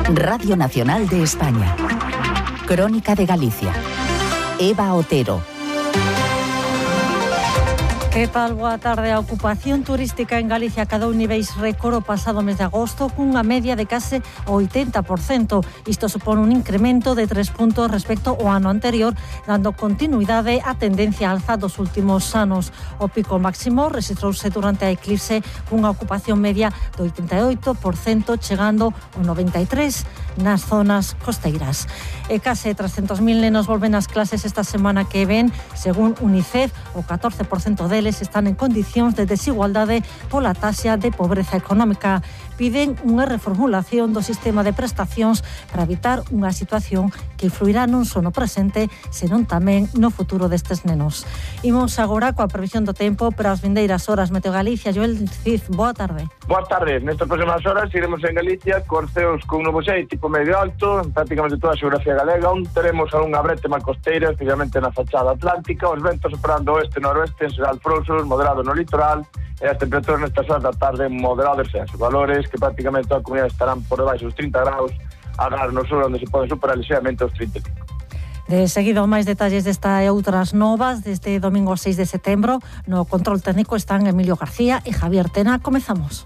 Radio Nacional de España. Crónica de Galicia. Eva Otero. Que tal? Boa tarde. A ocupación turística en Galicia cadou niveis récord o pasado mes de agosto cunha media de case 80%. Isto supón un incremento de 3 puntos respecto ao ano anterior, dando continuidade á tendencia alza dos últimos anos. O pico máximo registrouse durante a eclipse cunha ocupación media do 88%, chegando ao 93% nas zonas costeiras. E case 300.000 nenos volven ás clases esta semana que ven. Según UNICEF, o 14% deles están en condicións de desigualdade pola taxa de pobreza económica. Piden unha reformulación do sistema de prestacións para evitar unha situación que influirá non só no presente, senón tamén no futuro destes nenos. Imos agora coa previsión do tempo para as vindeiras horas. Meteo Galicia, Joel Cid, boa tarde. Boa tarde. Nestas próximas horas iremos en Galicia con ceos con nubo xei tipo medio alto, prácticamente toda a xeografía galega, onde teremos algunha brétema costeira, especialmente na fachada atlántica, os ventos soprando oeste-noroeste, en xeral frouxos, moderado no litoral, e as temperaturas nestas horas da tarde moderado descenso. Valores que prácticamente toda a comunidade estarán por debaixo dos 30 graus, agás no sur onde se poden superar ligeiramente os 35. De seguido, máis detalles desta e outras novas desde domingo 6 de setembro. No control técnico están Emilio García e Javier Tena. Comezamos.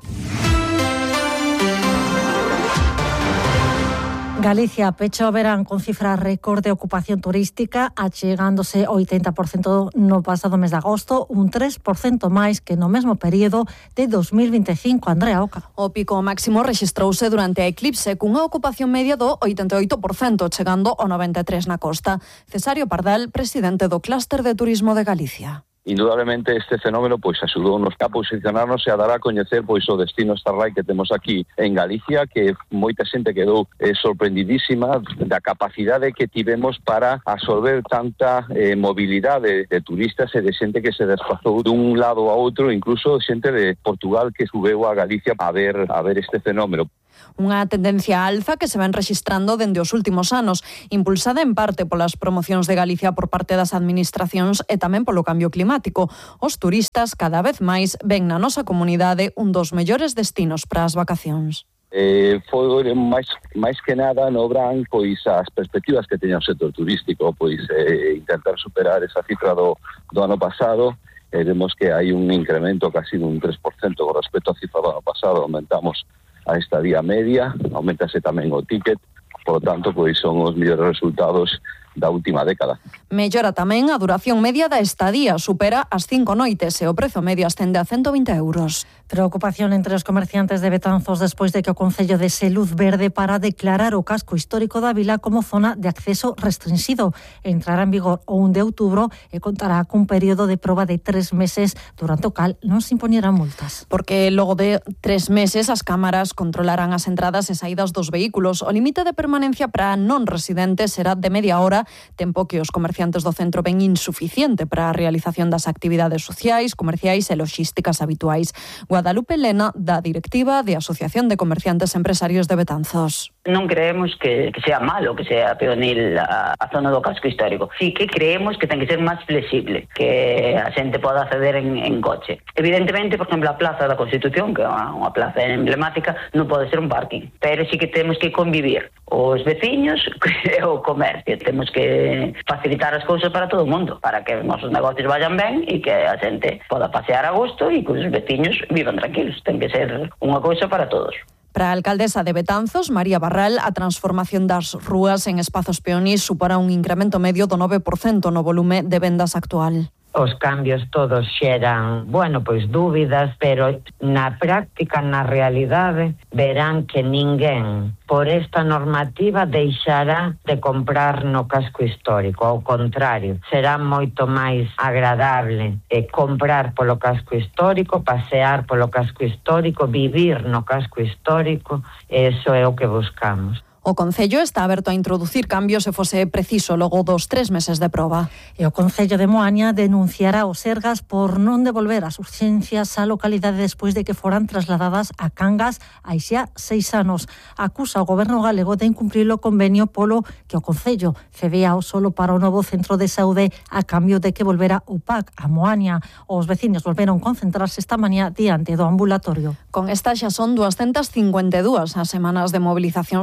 Galicia pecha o verán con cifra récord de ocupación turística, achegándose ao 80% no pasado mes de agosto, un 3% máis que no mesmo período de 2025. Andrea Oca. O pico máximo rexistrouse durante a eclipse cunha ocupación media do 88%, chegando ao 93% na costa. Cesario Pardal, presidente do Clúster de Turismo de Galicia. Indudablemente este fenómeno axudounos a posicionarnos e a dar a coñecer o destino Starlight que temos aquí en Galicia, que moita xente quedou sorprendidísima da capacidade que tivemos para absorber tanta mobilidade de turistas e de xente que se desplazou dun lado a outro, incluso xente de Portugal que subeu a Galicia a ver este fenómeno. Unha tendencia alza que se ven rexistrando dende os últimos anos, impulsada en parte polas promocións de Galicia por parte das administracións e tamén polo cambio climático. Os turistas cada vez máis ven na nosa comunidade un dos mellores destinos para as vacacións. Foi máis que nada no verán as perspectivas que teña o sector turístico, intentar superar esa cifra do ano pasado. Vemos que hai un incremento casi dun 3% con respecto á cifra do ano pasado. Aumentamos a estadía media, aumentase tamén o ticket, por lo tanto, son os mellores resultados da última década. Mellora tamén a duración media da estadía, supera as 5 noites e o prezo medio ascende a 120 euros. Preocupación entre os comerciantes de Betanzos despois de que o Concello dese luz verde para declarar o casco histórico da vila como zona de acceso restringido. Entrará en vigor o 1 de outubro e contará cun período de proba de 3 meses, durante o cal non se impoñerán multas. Porque logo de 3 meses as cámaras controlarán as entradas e saídas dos vehículos. O limite de permanencia para non residentes será de media hora, tempo que os comerciantes do centro ven insuficiente para a realización das actividades sociais, comerciais e logísticas habituais. Guadalupe Lena, da directiva de Asociación de Comerciantes Empresarios de Betanzos. Non creemos que sea malo, que sea peonil a zona do casco histórico. Sí que creemos que ten que ser máis flexible, que a xente poda acceder en coche. Evidentemente, por exemplo, a Plaza da Constitución, que é unha plaza emblemática, non pode ser un parking, pero sí que temos que convivir os veciños e o comercio. Temos que facilitar as cousas para todo o mundo, para que os nosos negocios vayan ben e que a xente poda pasear a gusto e que os veciños vivan tranquilos. Ten que ser unha cousa para todos. Para a alcaldesa de Betanzos, María Barral, a transformación das rúas en espazos peonís supora un incremento medio do 9% no volume de vendas actual. Os cambios todos xeran, dúbidas, pero na práctica, na realidade, verán que ninguén por esta normativa deixará de comprar no casco histórico. Ao contrario, será moito máis agradable comprar polo casco histórico, pasear polo casco histórico, vivir no casco histórico, eso é o que buscamos. O Concello está aberto a introducir cambios se fose preciso logo dos 3 meses de proba. E o Concello de Moaña denunciará os Sergas por non devolver as urxencias á localidade despois de que foran trasladadas a Cangas hai xa 6 anos. Acusa o Goberno galego de incumprir o convenio polo que o Concello cedía o solo para o novo centro de saúde a cambio de que volvera o PAC a Moaña. Os veciños volveron concentrarse esta mañá diante do ambulatorio. Con esta xa son 252 as semanas de movilizacións pola mellora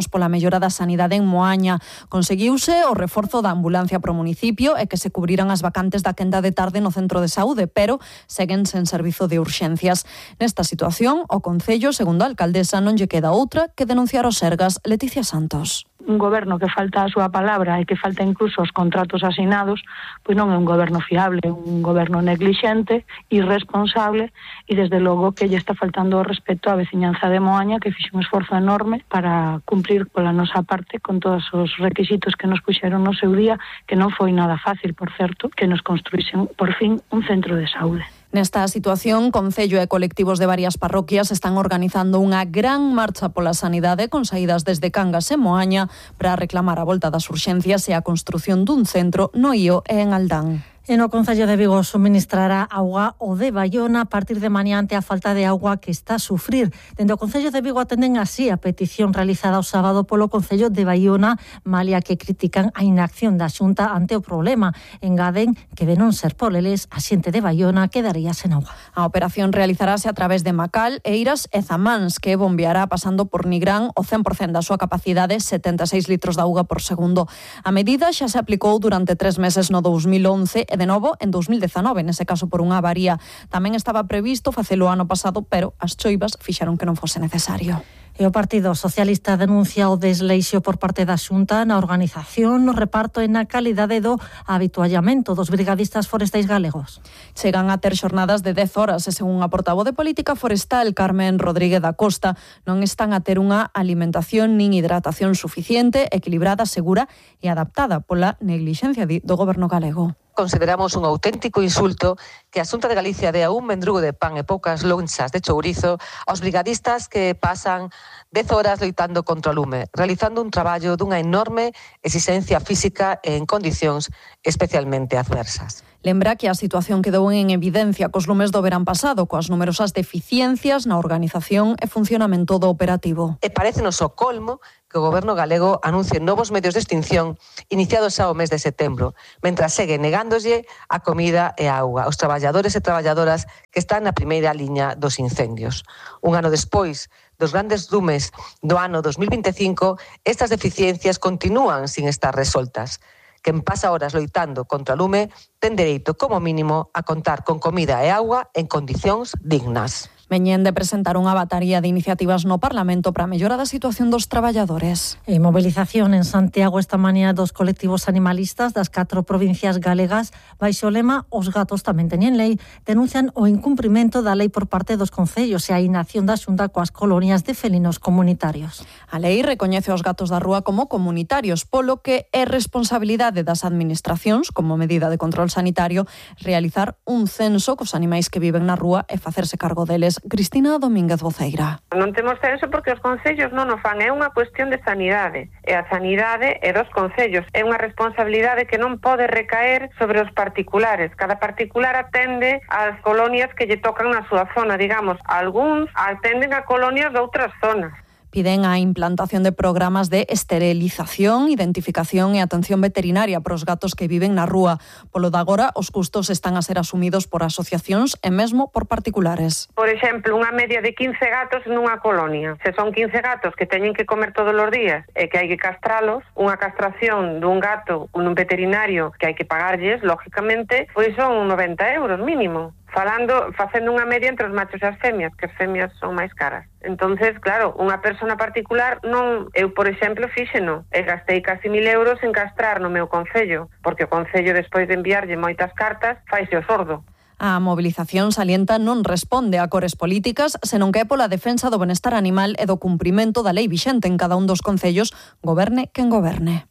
mellora da sanidade en Moaña. Conseguiuse o reforzo da ambulancia para o municipio e que se cubriran as vacantes da quenda de tarde no centro de saúde, pero seguen sen servizo de urxencias. Nesta situación, o Concello, segundo a alcaldesa, non lle queda outra que denunciar os Sergas. Leticia Santos. Un goberno que falta a súa palabra e que falta incluso os contratos asinados, pois non é un goberno fiable, é un goberno neglixente, irresponsable e desde logo que lle está faltando o respeto á veciñanza de Moaña, que fixe un esforzo enorme para cumprir pola nosa parte con todos os requisitos que nos puxeron no seu día, que non foi nada fácil, por certo, que nos construísen por fin un centro de saúde. Nesta situación, Concello e colectivos de varias parroquias están organizando unha gran marcha pola sanidade con saídas desde Cangas e Moaña para reclamar a volta das urxencias e a construción dun centro no Ío e en Aldán. E no Concello de Vigo suministrará auga o de Baiona a partir de mañá ante a falta de auga que está a sufrir. Dende o Concello de Vigo atenden así a petición realizada o sábado polo Concello de Baiona, malia que critican a inacción da Xunta ante o problema. Engaden que de non ser poleles, a xente de Baiona quedaría sen auga. A operación realizarase a través de Macal, Eiras e Zamáns, que bombeará pasando por Nigrán o 100% da súa capacidade, 76 litros de auga por segundo. A medida xa se aplicou durante 3 meses no 2011 e de novo en 2019, nese caso por unha avaría. Tamén estaba previsto facelo ano pasado, pero as choivas fixeron que non fose necesario. E o Partido Socialista denuncia o desleixo por parte da Xunta na organización, no reparto e na calidade do habituallamento dos brigadistas forestais galegos. Chegan a ter xornadas de 10 horas e, según a portavoz de Política Forestal, Carmen Rodríguez da Costa, non están a ter unha alimentación nin hidratación suficiente, equilibrada, segura e adaptada pola neglixencia do goberno galego. Consideramos un auténtico insulto que a Xunta de Galicia dea un mendrugo de pan e poucas lonchas de chourizo aos brigadistas que pasan 10 horas loitando contra o lume, realizando un traballo dunha enorme exigencia física e en condicións especialmente adversas. Lembra que a situación quedou en evidencia cos lumes do verán pasado, coas numerosas deficiencias na organización e funcionamento do operativo. E parécenos o colmo que o goberno galego anuncie novos medios de extinción iniciados xa o mes de setembro, mentras segue negándolle a comida e a auga aos traballadores e traballadoras que están na primeira liña dos incendios. Un ano despois dos grandes lumes do ano 2025, estas deficiencias continúan sin estar resoltas. Quen pasa horas loitando contra o lume ten dereito, como mínimo, a contar con comida e auga en condicións dignas. Veñen de presentar unha batería de iniciativas no Parlamento para mellorar a situación dos traballadores. E movilización en Santiago esta mañá dos colectivos animalistas das 4 provincias galegas, baixo o lema Os gatos tamén teñen lei, denuncian o incumprimento da lei por parte dos concellos e a inacción da Xunta coas colonias de felinos comunitarios. A lei recoñece os gatos da rúa como comunitarios, polo que é responsabilidade das administracións, como medida de control sanitario, realizar un censo cos animais que viven na rúa e facerse cargo deles. Cristina Domínguez Voceira. Non temos censo porque os concellos non o fan, é unha cuestión de sanidade, e a sanidade é dos concellos, é unha responsabilidade que non pode recaer sobre os particulares. Cada particular atende ás colonias que lle tocan na súa zona, digamos, algúns atenden a colonias de outras zonas. Piden a implantación de programas de esterilización, identificación e atención veterinaria para os gatos que viven na rúa. Polo de agora, os custos están a ser asumidos por asociacións e mesmo por particulares. Por exemplo, unha media de 15 gatos nunha colonia. Se son 15 gatos que teñen que comer todos os días e que hai que castralos, unha castración dun gato nun veterinario que hai que pagarlles, lógicamente, pois son 90 euros mínimo. Facendo unha media entre os machos e as femias, que as femias son máis caras. Entonces, claro, unha persona particular non... Eu, por exemplo, fíxeno, e gastei casi 1.000 euros en castrar no meu concello, porque o concello, despois de enviarlle moitas cartas, faise o sordo. A mobilización salienta non responde a cores políticas, senón que é pola defensa do benestar animal e do cumprimento da lei vixente en cada un dos concellos, goberne quen goberne.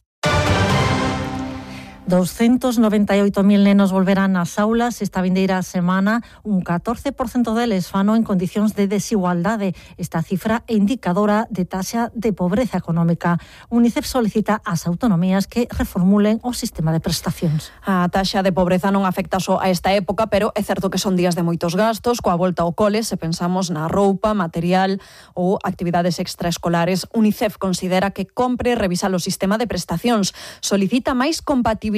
298.000 nenos volverán ás aulas esta vindeira semana, un 14% deles fano en condicións de desigualdade. Esta cifra é indicadora de taxa de pobreza económica. UNICEF solicita ás autonomías que reformulen o sistema de prestacións. A taxa de pobreza non afecta só a esta época, pero é certo que son días de moitos gastos, coa volta ao cole, se pensamos na roupa, material ou actividades extraescolares. UNICEF considera que compre revisar o sistema de prestacións, solicita máis compatibilidade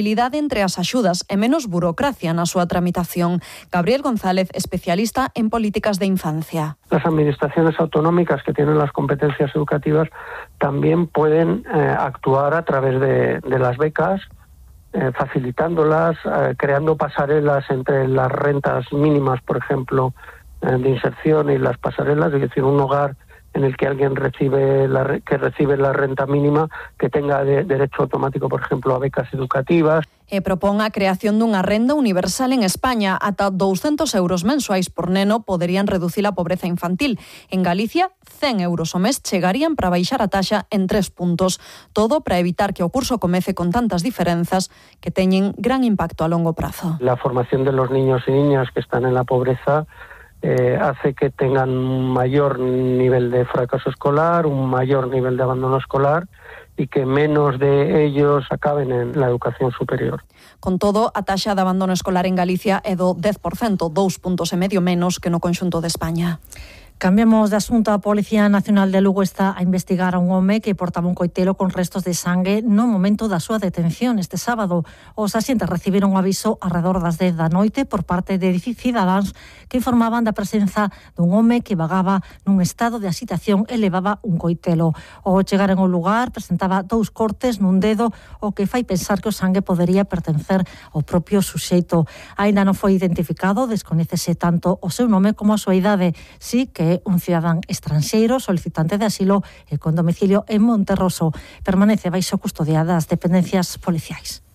compatibilidade entre as axudas e menos burocracia na súa tramitación. Gabriel González, especialista en políticas de infancia. Las administraciones autonómicas que tienen las competencias educativas también pueden actuar a través de las becas, facilitándolas, creando pasarelas entre las rentas mínimas, por ejemplo, de inserción y las pasarelas, es decir, un hogar en el que alguien recibe la renta mínima que tenga derecho automático, por ejemplo, a becas educativas. Propón a creación dunha renda universal en España. Ata 200 euros mensuais por neno poderían reducir a pobreza infantil. En Galicia, 100 euros o mes chegarían para baixar a taxa en 3 puntos. Todo para evitar que o curso comece con tantas diferenzas que teñen gran impacto a longo prazo. La formación de los niños y niñas que están en la pobreza hace que tengan un mayor nivel de fracaso escolar, un mayor nivel de abandono escolar y que menos de ellos acaben en la educación superior. Con todo, a taxa de abandono escolar en Galicia é do 10%, 2,5 puntos menos que no conxunto de España. Cambiamos de asunto. A Policía Nacional de Lugo está a investigar a un home que portaba un coitelo con restos de sangue no momento da súa detención este sábado. Os axentes recibiron un aviso arredor das 10 da noite por parte de cidadáns que informaban da presenza dun home que vagaba nun estado de agitación e levaba un coitelo. Ao chegar en un lugar presentaba 2 cortes nun dedo, o que fai pensar que o sangue podería pertencer ao propio suxeito. Aínda non foi identificado, descoñécese tanto o seu nome como a súa idade. Sí que é un cidadán estranxeiro solicitante de asilo e con domicilio en Monterroso. Permanece baixo custodia das dependencias policiais.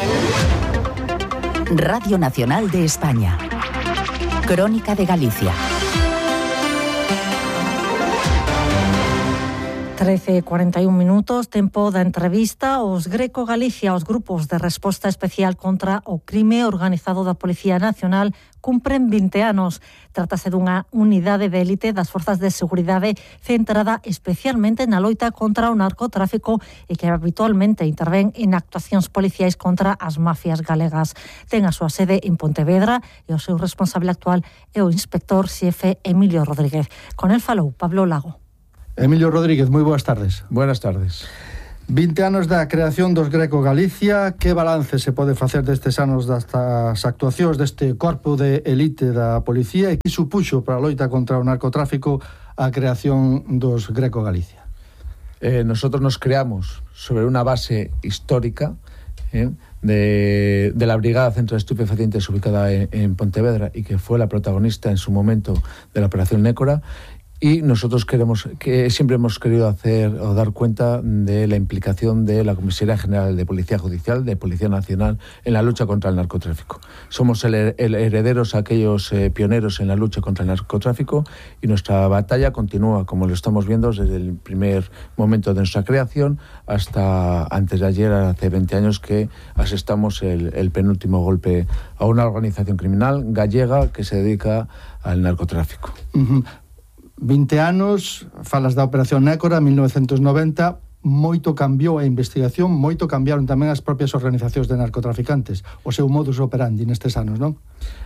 Radio Nacional de España. Crónica de Galicia. 13:41 minutos, tempo da entrevista. Os Greco Galicia, os grupos de resposta especial contra o crime organizado da Policía Nacional, cumpren 20 anos. Trátase dunha unidade de élite das forzas de seguridade centrada especialmente na loita contra o narcotráfico e que habitualmente intervén en actuacións policiais contra as mafias galegas. Ten a súa sede en Pontevedra e o seu responsable actual é o inspector xefe Emilio Rodríguez. Con el falou Pablo Lago. Emilio Rodríguez, moi boas tardes. Buenas tardes. 20 anos da creación dos Greco Galicia. Que balance se pode facer destes anos das actuacións deste corpo de elite da policía e que supuxo para a loita contra o narcotráfico a creación dos Greco Galicia? Nosotros nos creamos sobre una base histórica de la Brigada Centro de Estupefacientes ubicada en Pontevedra y que fue la protagonista en su momento de la Operación Nécora. Y nosotros siempre hemos querido hacer o dar cuenta de la implicación de la Comisaría General de Policía Judicial, de Policía Nacional, en la lucha contra el narcotráfico. Somos herederos, aquellos pioneros en la lucha contra el narcotráfico, y nuestra batalla continúa, como lo estamos viendo, desde el primer momento de nuestra creación hasta antes de ayer, hace 20 años, que asestamos el penúltimo golpe a una organización criminal gallega que se dedica al narcotráfico. 20 anos, falas da Operación Nécora, 1990, moito cambiou a investigación, moito cambiaron tamén as propias organizacións de narcotraficantes, o seu modus operandi nestes anos, non?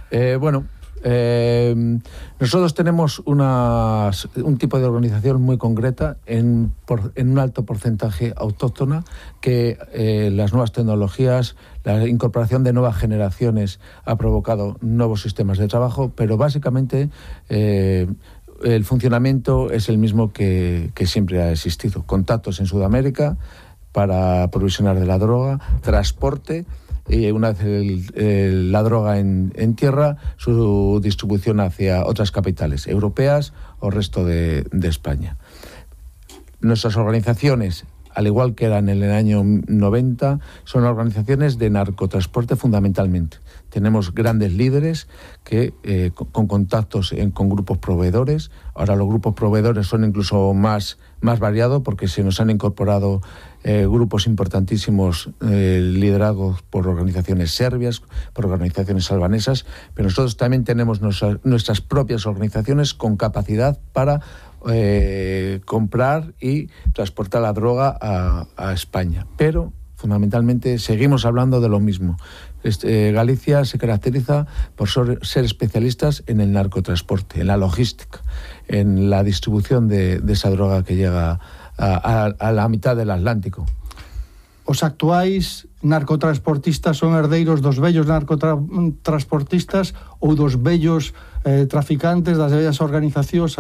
Nosotros tenemos un tipo de organización muy concreta en un alto porcentaje autóctona que las nuevas tecnologías, la incorporación de nuevas generaciones ha provocado nuevos sistemas de trabajo, pero básicamente el funcionamiento es el mismo que siempre ha existido. Contactos en Sudamérica para aprovisionar de la droga, transporte, y una vez la droga en tierra, su distribución hacia otras capitales europeas o resto de España. Nuestras organizaciones, al igual que eran en el año 90, son organizaciones de narcotransporte fundamentalmente. Tenemos grandes líderes que con contactos con grupos proveedores. Ahora los grupos proveedores son incluso más variados porque se nos han incorporado grupos importantísimos liderados por organizaciones serbias, por organizaciones albanesas, pero nosotros también tenemos nuestras propias organizaciones con capacidad para comprar y transportar la droga a España. Pero fundamentalmente seguimos hablando de lo mismo. Galicia se caracteriza por ser especialistas en el narcotransporte, en la logística, en la distribución de esa droga que llega a la mitad del Atlántico. os actuais narcotransportistas son herdeiros dos vellos narcotransportistas ou dos vellos traficantes, das vellas organizacións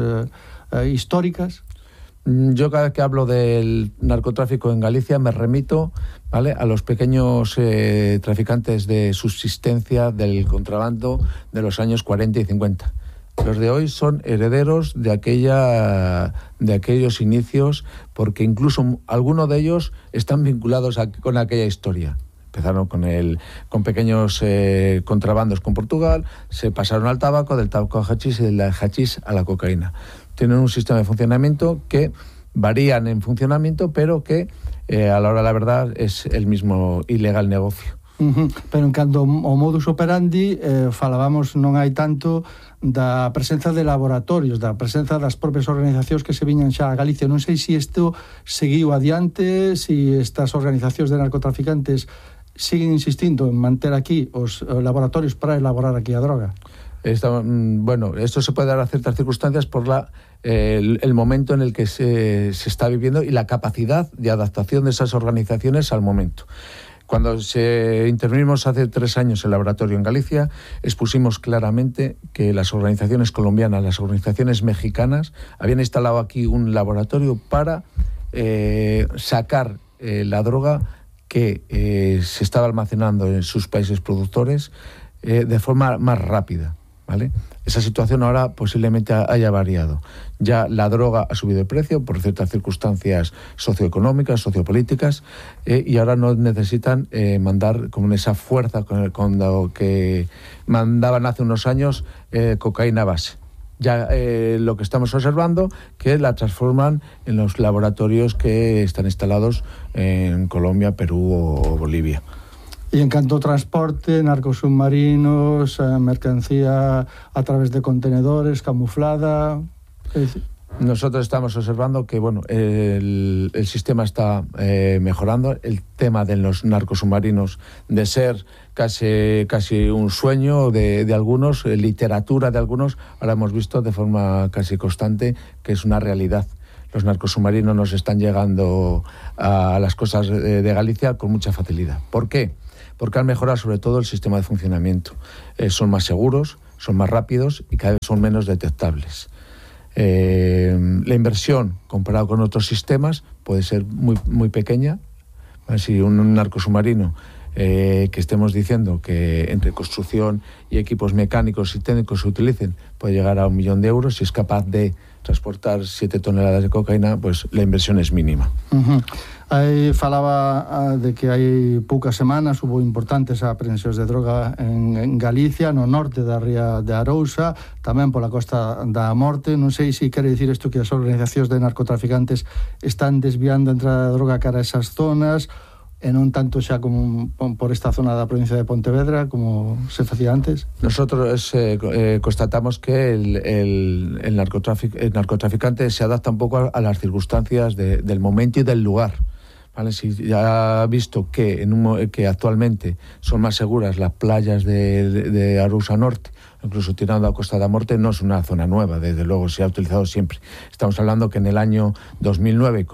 históricas? Yo cada vez que hablo del narcotráfico en Galicia me remito, ¿vale?, a los pequeños traficantes de subsistencia del contrabando de los años 40 y 50. Los de hoy son herederos de aquellos inicios, porque incluso algunos de ellos están vinculados con aquella historia. Empezaron con pequeños contrabandos con Portugal, se pasaron al tabaco, del tabaco al hachís y del hachís a la cocaína. Tienen un sistema de funcionamiento que varían en funcionamiento, pero que a la hora de la verdad es el mismo ilegal negocio. Pero en canto ao modus operandi falábamos non hai tanto da presenza de laboratorios, da presenza das propias organizacións que se viñan xa a Galicia. Non sei se isto seguiu adiante, se estas organizacións de narcotraficantes siguen insistindo en manter aquí os laboratorios para elaborar aquí a droga. Bueno, esto se puede dar a ciertas circunstancias por el momento en el que se está viviendo y la capacidad de adaptación de esas organizaciones al momento. Cuando intervinimos hace 3 años el laboratorio en Galicia, expusimos claramente que las organizaciones colombianas, las organizaciones mexicanas, habían instalado aquí un laboratorio para sacar la droga que se estaba almacenando en sus países productores de forma más rápida, ¿vale? Esa situación ahora posiblemente haya variado. Ya la droga ha subido de precio por ciertas circunstancias socioeconómicas, sociopolíticas, y ahora no necesitan mandar con esa fuerza con lo que mandaban hace unos años cocaína base. Ya lo que estamos observando que la transforman en los laboratorios que están instalados en Colombia, Perú o Bolivia. Y en canto ao transporte, narcosubmarinos, mercancía a través de contenedores, camuflada... Nosotros estamos observando que el sistema está mejorando. El tema de los narcosubmarinos, de ser casi un sueño de algunos, literatura de algunos, ahora hemos visto de forma casi constante que es una realidad. Los narcosubmarinos nos están llegando a las costas de Galicia con mucha facilidad. ¿Por qué? Porque han mejorado sobre todo el sistema de funcionamiento. Son más seguros, son más rápidos y cada vez son menos detectables. La inversión comparado con otros sistemas puede ser muy pequeña. Si un narcosubmarino que estemos diciendo que entre construcción y equipos mecánicos y técnicos se utilicen puede llegar a 1 millón de euros, si es capaz de transportar 7 toneladas de cocaína, pues la inversión es mínima. Aí falaba de que hai poucas semanas hubo importantes aprehensións de droga en Galicia, no norte da ría de Arousa, tamén pola Costa da Morte. Non sei se quere dicir isto que as organizacións de narcotraficantes están desviando a entrada de droga cara a esas zonas, e non tanto xa como por esta zona da provincia de Pontevedra como se facía antes. Nosotros constatamos que el narcotraficante se adapta un poco a las circunstancias del momento y del lugar. ¿Vale? Si ya ha visto que actualmente son más seguras las playas de Arousa Norte, incluso tirando a Costa da Morte, no es una zona nueva, desde luego se ha utilizado siempre. Estamos hablando que en el año 2009,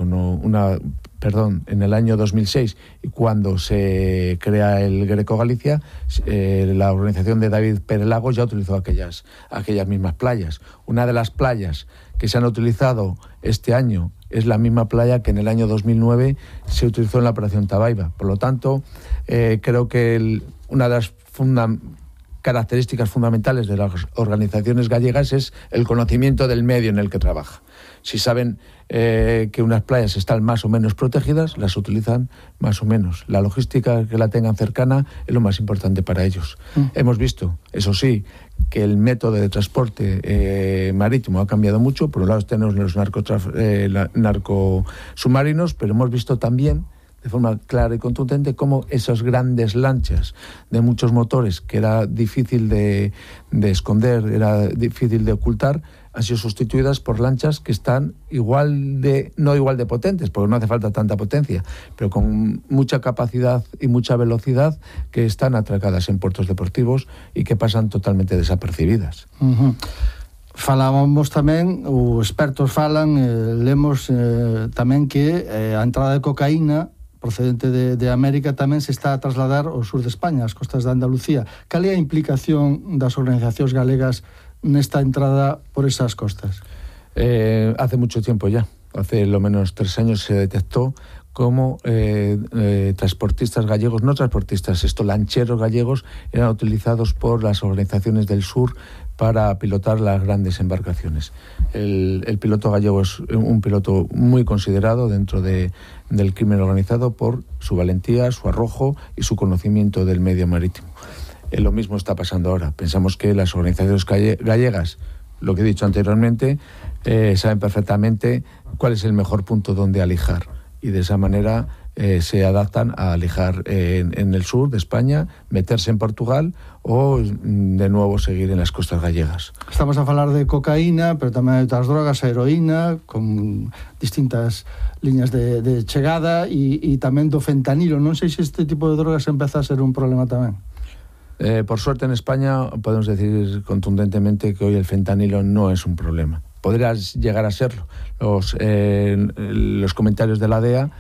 en el año 2006, y cuando se crea el Greco Galicia, la organización de David Pérez Lago ya utilizó aquellas mismas playas. Una de las playas que se han utilizado este año es la misma playa que en el año 2009 se utilizó en la Operación Tabaiba. Por lo tanto, creo que una de las características fundamentales de las organizaciones gallegas es el conocimiento del medio en el que trabaja. Si saben que unas playas están más o menos protegidas, las utilizan más o menos. La logística que la tengan cercana es lo más importante para ellos. Hemos visto, eso sí, que el método de transporte marítimo ha cambiado mucho. Por un lado tenemos los narcosubmarinos, pero hemos visto también de forma clara y contundente cómo esas grandes lanchas de muchos motores, que era difícil de esconder, era difícil de ocultar, han sido sustituidas por lanchas que están no igual de potentes, porque no hace falta tanta potencia, pero con mucha capacidad y mucha velocidad, que están atracadas en puertos deportivos y que pasan totalmente desapercibidas. Falábamos tamén, os expertos falan, lemos tamén que a entrada de cocaína procedente de América, tamén se está a trasladar ao sur de España, as costas de Andalucía. Cal é a implicación das organizacións galegas nesta entrada por esas costas? Hace mucho tiempo ya, hace lo menos 3 años se detectó cómo transportistas gallegos, no transportistas, lancheros gallegos eran utilizados por las organizaciones del sur para pilotar las grandes embarcaciones. El piloto gallego es un piloto muy considerado dentro del crimen organizado por su valentía, su arrojo y su conocimiento del medio marítimo. Lo mismo está pasando ahora. Pensamos que las organizaciones gallegas, lo que he dicho anteriormente, saben perfectamente cuál es el mejor punto donde alijar, y de esa manera se adaptan a alijar en el sur de España, meterse en Portugal o de nuevo seguir en las costas gallegas. Estamos a falar de cocaína, pero tamén de outras drogas, a heroína, con distintas liñas de chegada, e tamén do fentanilo. Non sei se este tipo de drogas empeza a ser un problema tamén. Por suerte en España podemos decir contundentemente que hoy el fentanilo no es un problema. Podría llegar a serlo. Los comentarios de la DEA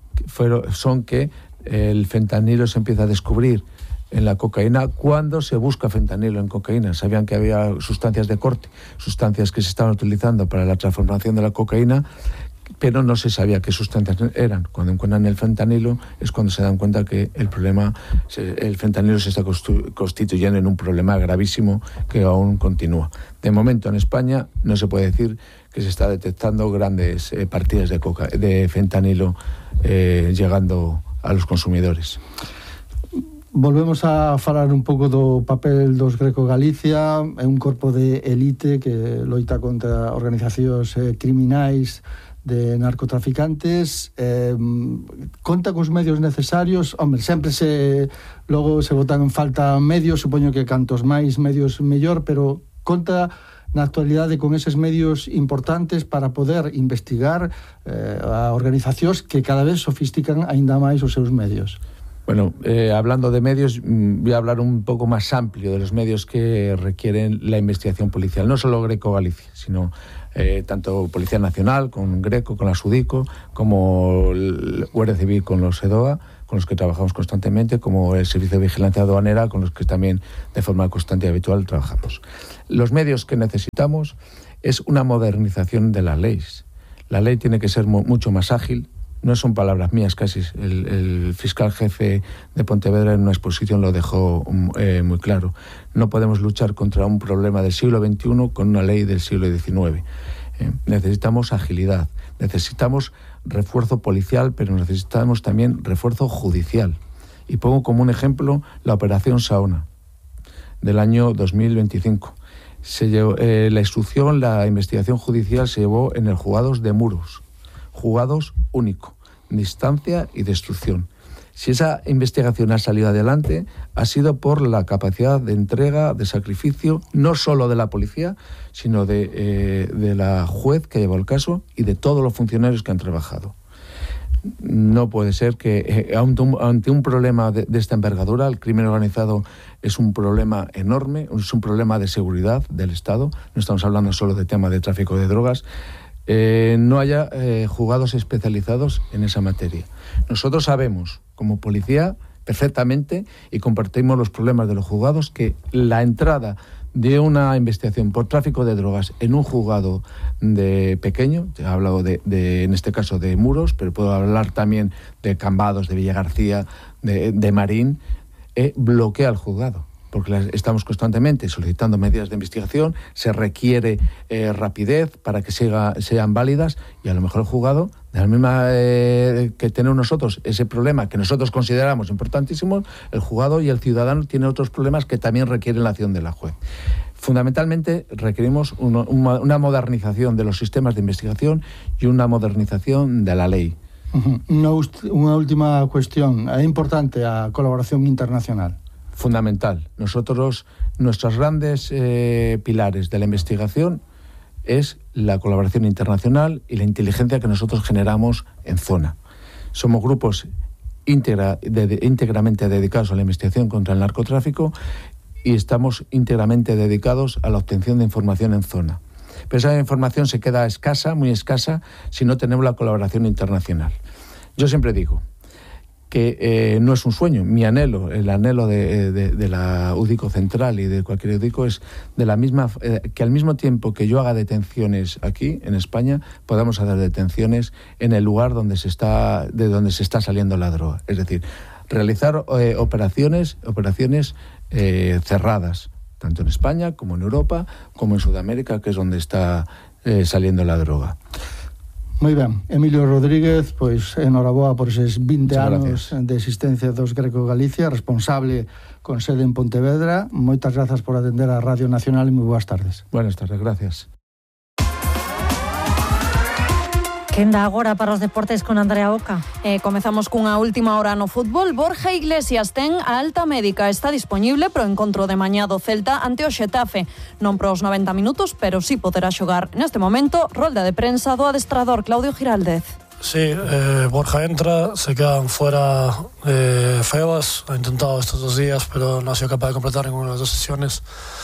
son que el fentanilo se empieza a descubrir en la cocaína cuando se busca fentanilo en cocaína. Sabían que había sustancias de corte, sustancias que se estaban utilizando para la transformación de la cocaína, pero no se sabía qué sustancias eran. Cuando encuentran el fentanilo es cuando se dan cuenta que el fentanilo se está constituyendo en un problema gravísimo que aún continúa. De momento en España no se puede decir que se está detectando grandes partidas de fentanilo llegando a los consumidores. Volvemos a falar un pouco do papel dos Greco Galicia. É un corpo de élite que loita contra organizacións criminais de narcotraficantes. Conta cos medios necesarios. Hombre, sempre logo se botan en falta medios, supoño que cantos máis medios mellor, pero conta na actualidade con eses medios importantes para poder investigar a organizacións que cada vez sofistican aínda máis os seus medios. Bueno, hablando de medios, voy a hablar un poco más amplio de los medios que requieren la investigación policial. No solo Greco Galicia, sino tanto Policía Nacional, con Greco, con la Sudico, como el Guardia Civil con los EDOA, con los que trabajamos constantemente, como el Servicio de Vigilancia Aduanera, con los que también de forma constante y habitual trabajamos. Los medios que necesitamos es una modernización de las leyes. La ley tiene que ser mucho más ágil. No son palabras mías, casi el fiscal jefe de Pontevedra en una exposición lo dejó muy claro. No podemos luchar contra un problema del siglo XXI con una ley del siglo XIX. Necesitamos agilidad, necesitamos refuerzo policial, pero necesitamos también refuerzo judicial. Y pongo como un ejemplo la Operación Saona del año 2025. La instrucción, la investigación judicial se llevó en el Juzgados de Muros. Juzgados único, distancia y destrucción. Si esa investigación ha salido adelante, ha sido por la capacidad de entrega, de sacrificio, no solo de la policía, sino de la juez que llevó el caso y de todos los funcionarios que han trabajado. No puede ser que ante un problema de esta envergadura, el crimen organizado es un problema enorme, es un problema de seguridad del Estado, no estamos hablando solo de tema de tráfico de drogas, no haya juzgados especializados en esa materia. Nosotros sabemos, como policía, perfectamente, y compartimos los problemas de los juzgados, que la entrada de una investigación por tráfico de drogas en un juzgado de pequeño, he hablado en este caso de Muros, pero puedo hablar también de Cambados, de Villagarcía, de Marín, bloquea el juzgado. Porque estamos constantemente solicitando medidas de investigación, se requiere rapidez para que sean válidas, y a lo mejor el juzgado, de la misma que tenemos nosotros ese problema que nosotros consideramos importantísimo, el juzgado y el ciudadano tienen otros problemas que también requieren la acción de la juez. Fundamentalmente requerimos una modernización de los sistemas de investigación y una modernización de la ley. Una última cuestión. ¿Es importante la colaboración internacional? Fundamental. Nuestros grandes pilares de la investigación es la colaboración internacional y la inteligencia que nosotros generamos en zona. Somos grupos íntegramente dedicados a la investigación contra el narcotráfico y estamos íntegramente dedicados a la obtención de información en zona. Pero esa información se queda escasa, muy escasa, si no tenemos la colaboración internacional. Yo siempre digo que no es un sueño. Mi anhelo, el anhelo de la UDICO Central y de cualquier UDICO es de la misma, que al mismo tiempo que yo haga detenciones aquí en España, podamos hacer detenciones en el lugar de donde se está saliendo la droga. Es decir, realizar operaciones cerradas, tanto en España como en Europa, como en Sudamérica, que es donde está saliendo la droga. Moi ben, Emilio Rodríguez, pois enhoraboa por eses 20 anos de existencia dos Greco Galicia, responsable con sede en Pontevedra. Moitas grazas por atender a Radio Nacional e moi boas tardes. Buenas tardes, gracias. Quenda agora para os deportes con Andrea Oca. Comezamos cunha última hora no fútbol. Borja Iglesias ten a alta médica. Está disponible pro encontro de mañá do Celta ante o Xetafe. Non pros 90 minutos, pero sí poderá xogar. Neste momento, rolda de prensa do adestrador Claudio Giraldez. Sí, Borja entra, se quedan fuera Febas. Ha intentado estos 2 días, pero no ha sido capaz de completar ninguna de las 2 sesiones.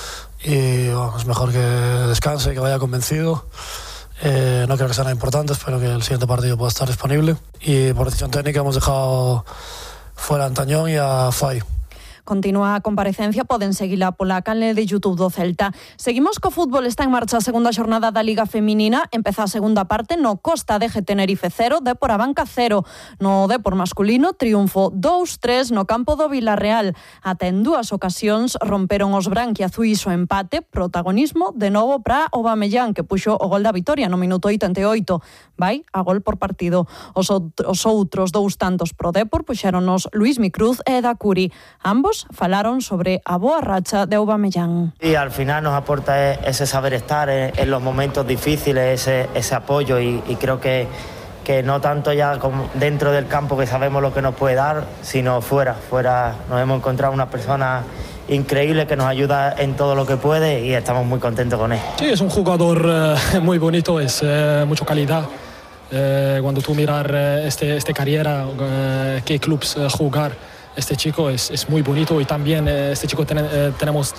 Y bueno, es mejor que descanse, que vaya convencido. No creo que sean importantes, pero que el siguiente partido pueda estar disponible. Y por decisión técnica hemos dejado fuera a Antañón y a Fai. Continúa a comparecencia, poden seguila pola canle de YouTube do Celta. Seguimos co fútbol, está en marcha a segunda xornada da Liga Feminina. Empeza a segunda parte no Costa DG Tenerife 0, Depor Abanca 0. No Depor masculino, triunfo 2-3 no campo do Vilarreal. Ata en 2 ocasións romperon os branquiazuis o empate, protagonismo de novo para Aubameyang, que puxo o gol da vitoria no minuto 88. Vai a gol por partido. Os outros 2 tantos pro Depor puxéronos Luis Micruz e Dacuri. Ambos falaron sobre a boa racha de Aubameyang. Y al final nos aporta ese saber estar en los momentos difíciles, ese apoyo y creo que no tanto ya como dentro del campo, que sabemos lo que nos puede dar, sino fuera nos hemos encontrado una persona increíble que nos ayuda en todo lo que puede y estamos muy contentos con él. Sí, es un jugador muy bonito, es mucha calidad. Cuando tú miras este carrera, qué clubes jugar, este chico es muy bonito. Y también este chico tenemos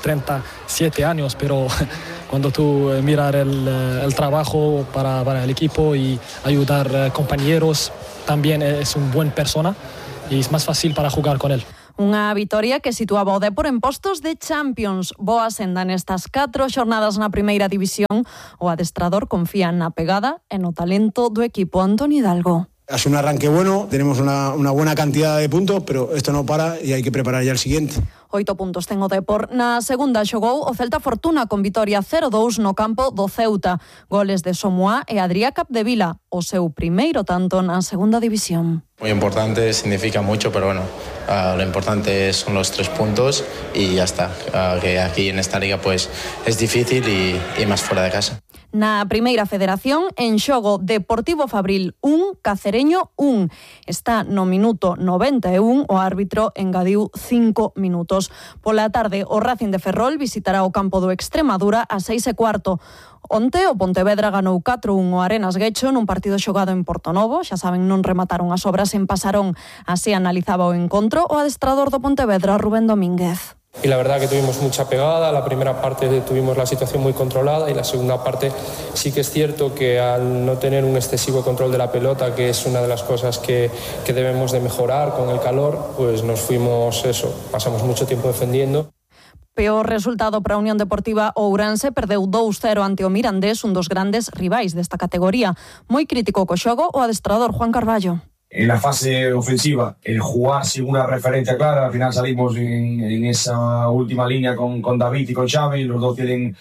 37 años, pero cuando tú miras el trabajo para el equipo y ayudar compañeros, también es una buena persona y es más fácil para jugar con él. Unha vitoria que situaba o Depor en postos de Champions. Boa senda nestas 4 xornadas na primeira división. O adestrador confía na pegada e no talento do equipo. Antoni Hidalgo. Es un arranque bueno, tenemos una buena cantidad de puntos, pero esto no para y hay que preparar ya el siguiente. 8 puntos ten o Depor. Na segunda xogou o Celta Fortuna con vitoria 0-2 no campo do Ceuta. Goles de Somoa e Adrià Capdevila, o seu primeiro tanto na segunda división. Muy importante, significa mucho, pero bueno, lo importante son los 3 puntos y ya está. Que aquí en esta liga pues es difícil y más fuera de casa. Na primeira federación, en xogo Deportivo Fabril 1, Cacereño 1. Está no minuto 91, o árbitro engadiu 5 minutos. Pola tarde, o Racing de Ferrol visitará o campo do Extremadura a 6:15. Onte, o Pontevedra ganou 4-1 o Arenas Guecho nun partido xogado en Portonovo. Xa saben, non remataron as obras en Pasarón. Así analizaba o encontro o adestrador do Pontevedra, Rubén Domínguez. Y la verdad que tuvimos mucha pegada. La primera parte tuvimos la situación muy controlada y la segunda parte sí que es cierto que al no tener un excesivo control de la pelota, que es una de las cosas que debemos de mejorar con el calor, pues nos fuimos pasamos mucho tiempo defendiendo. Peor resultado para a Unión Deportiva Ourense, perdeu 2-0 ante o Mirandés, un dos grandes rivais desta categoría. Moi crítico co xogo o adestrador Juan Carballo. En la fase ofensiva, jugar sin una referencia clara. Al final salimos en esa última línea con David y con Xavi. Los dos tienen,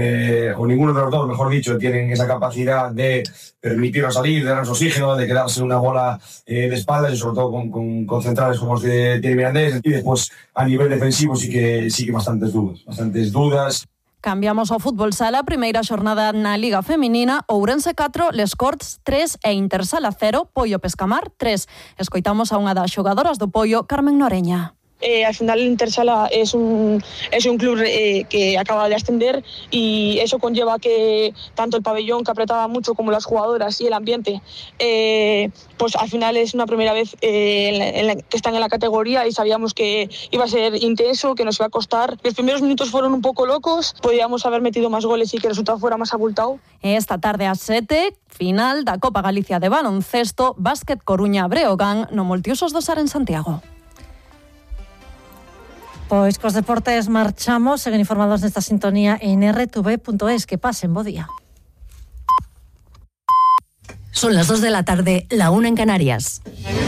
o ninguno de los dos, mejor dicho, tienen esa capacidad de permitirnos salir, de darnos oxígeno, de quedarse en una bola de espaldas y sobre todo con centrales como los de Mirandés. Y después, a nivel defensivo, sí que bastantes dudas. Cambiamos ao fútbol sala, primeira xornada na Liga Feminina, Ourense 4, Les Corts 3 e Intersala 0, Poio Pescamar 3. Escoitamos a unha das xogadoras do Poio, Carmen Noreña. al final el Intersala es un club que acaba de ascender y eso conlleva que tanto el pabellón, que apretaba mucho, como las jugadoras y el ambiente, pues al final es una primera vez que están en la categoría y sabíamos que iba a ser intenso, que nos iba a costar. Los primeros minutos fueron un poco locos, podíamos haber metido más goles y que el resultado fuera más abultado. Esta tarde a 7, final da Copa Galicia de baloncesto, Básquet Coruña Breogán, no multiusos do Sar en Santiago. Pois cos deportes marchamos, seguen informados nesta sintonía en rtv.es. Que pasen, bo día. Son las 2 de la tarde, la 1 en Canarias.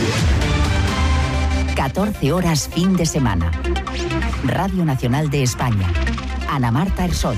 14 horas fin de semana. Radio Nacional de España. Ana Marta Ersoch.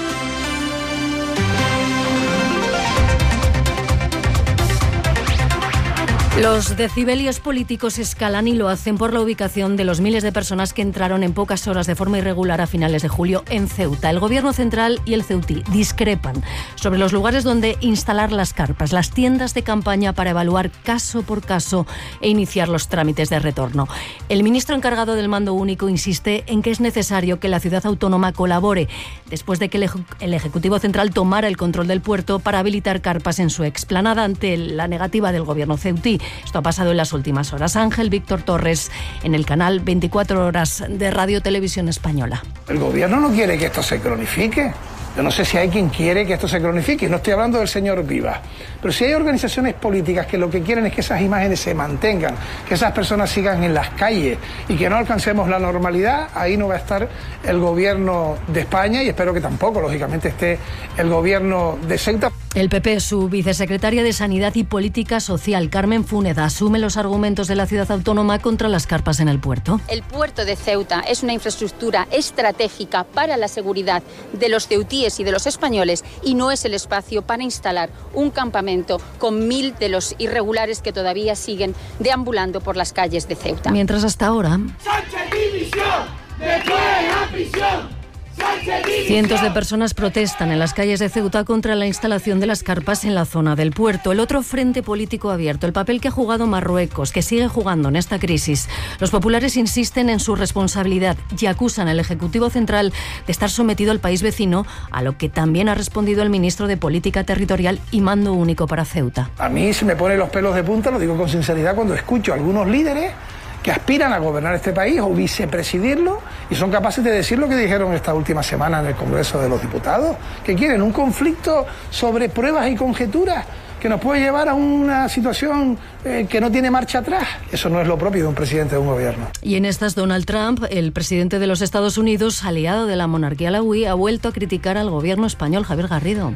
Los decibelios políticos escalan y lo hacen por la ubicación de los miles de personas que entraron en pocas horas de forma irregular a finales de julio en Ceuta. El Gobierno central y el ceutí discrepan sobre los lugares donde instalar las carpas, las tiendas de campaña para evaluar caso por caso e iniciar los trámites de retorno. El ministro encargado del mando único insiste en que es necesario que la ciudad autónoma colabore después de que el Ejecutivo Central tomara el control del puerto para habilitar carpas en su explanada ante la negativa del Gobierno ceutí. Esto ha pasado en las últimas horas. Ángel Víctor Torres, en el canal 24 Horas de Radio Televisión Española. El gobierno no quiere que esto se cronifique. Yo no sé si hay quien quiere que esto se cronifique. No estoy hablando del señor Vivas. Pero si hay organizaciones políticas que lo que quieren es que esas imágenes se mantengan, que esas personas sigan en las calles y que no alcancemos la normalidad, ahí no va a estar el gobierno de España y espero que tampoco, lógicamente, esté el gobierno de Ceuta. El PP, su vicesecretaria de Sanidad y Política Social, Carmen Fúneda, asume los argumentos de la ciudad autónoma contra las carpas en el puerto. El puerto de Ceuta es una infraestructura estratégica para la seguridad de los ceutíes y de los españoles y no es el espacio para instalar un campamento con 1000 de los irregulares que todavía siguen deambulando por las calles de Ceuta. Mientras hasta ahora cientos de personas protestan en las calles de Ceuta contra la instalación de las carpas en la zona del puerto. El otro frente político abierto, el papel que ha jugado Marruecos, que sigue jugando en esta crisis. Los populares insisten en su responsabilidad y acusan al Ejecutivo Central de estar sometido al país vecino, a lo que también ha respondido el ministro de Política Territorial y Mando Único para Ceuta. A mí se me ponen los pelos de punta, lo digo con sinceridad, cuando escucho a algunos líderes que aspiran a gobernar este país o vicepresidirlo y son capaces de decir lo que dijeron esta última semana en el Congreso de los Diputados, que quieren un conflicto sobre pruebas y conjeturas que nos puede llevar a una situación que no tiene marcha atrás. Eso no es lo propio de un presidente de un gobierno. Y en estas, Donald Trump, el presidente de los Estados Unidos, aliado de la monarquía alauí, ha vuelto a criticar al gobierno español. Javier Garrido.